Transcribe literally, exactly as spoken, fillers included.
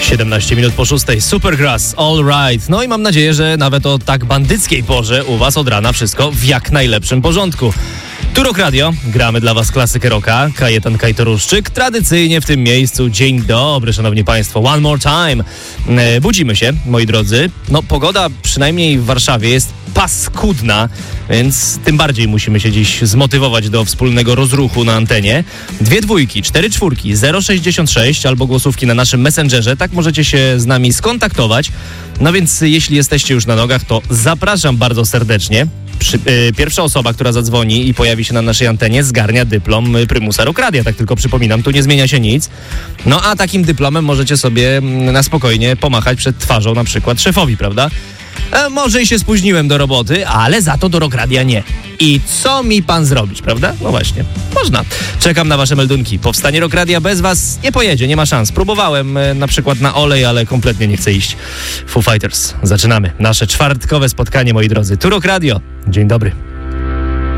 siedemnaście minut po szóstej. Supergrass, All Right. No i mam nadzieję, że nawet o tak bandyckiej porze u was od rana wszystko w jak najlepszym porządku. Tu Rock Radio, gramy dla was klasykę rocka, Kajetan Kajtoruszczyk. Tradycyjnie w tym miejscu dzień dobry, szanowni państwo, one more time. E, budzimy się, moi drodzy. No pogoda przynajmniej w Warszawie jest paskudna, więc tym bardziej musimy się dziś zmotywować do wspólnego rozruchu na antenie. Dwie dwójki, cztery czwórki, zero sześćdziesiąt sześć albo głosówki na naszym Messengerze, tak możecie się z nami skontaktować. No więc jeśli jesteście już na nogach, to zapraszam bardzo serdecznie. Przy, y, pierwsza osoba, która zadzwoni i pojawi się na naszej antenie, zgarnia dyplom Prymusa Rock Radia, tak tylko przypominam, tu nie zmienia się nic. No a takim dyplomem możecie sobie na spokojnie pomachać przed twarzą na przykład szefowi, prawda? E, może i się spóźniłem do roboty, ale za to do Rock Radia nie. I co mi pan zrobić, prawda? No właśnie, można. Czekam na wasze meldunki. Powstanie Rock Radia bez was nie pojedzie, nie ma szans. Próbowałem e, na przykład na olej, ale kompletnie nie chcę iść. Foo Fighters. Zaczynamy nasze czwartkowe spotkanie, moi drodzy. Tu Rock Radio. Dzień dobry.